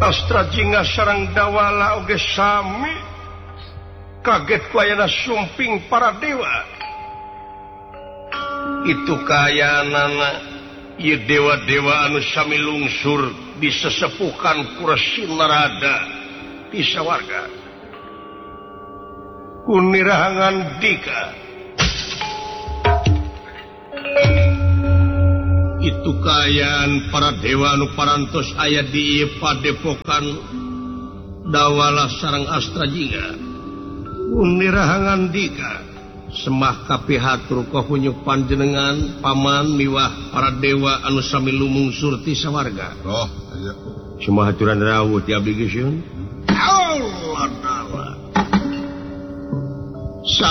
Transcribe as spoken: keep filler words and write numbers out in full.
Astra Jingga sareng Dawala oge sami kaget ku ayana sumping para dewa. Itu kayanana ieu dewa-dewa anu sami lungsur disesepukan ku Resi Narada ti sawarga. Kunirahangan Dika itu kayaan para dewa anu parantos aya di padepokan Dawala sareng Astra Jingga. Kunirahangan Dika semah kapihatur kahunyuk panjenengan paman miwah para dewa anu sami lumungsur ti sawarga. Oh, iya. Semah aturan rawuh ti abdi geus. Allah taala.